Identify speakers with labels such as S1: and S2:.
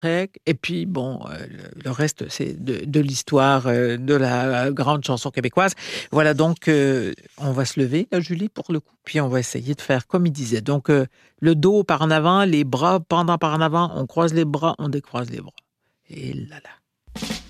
S1: Et puis bon, le reste, c'est de l'histoire, de la grande chanson québécoise. Voilà, donc on va se lever, là, Julie, pour le coup, puis on va essayer de faire comme il disait. Donc, le dos par en avant, les bras pendant par en avant, on croise les bras, on décroise les bras. Et là là.